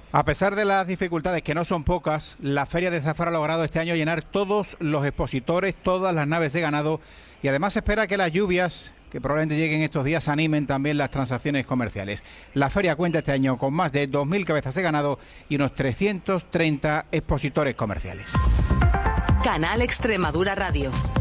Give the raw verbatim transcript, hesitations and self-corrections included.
A pesar de las dificultades, que no son pocas, la Feria de Zafra ha logrado este año llenar todos los expositores, todas las naves de ganado, y además se espera que las lluvias, que probablemente lleguen estos días, animen también las transacciones comerciales. La feria cuenta este año con más de dos mil cabezas de ganado y unos trescientos treinta expositores comerciales. Canal Extremadura Radio.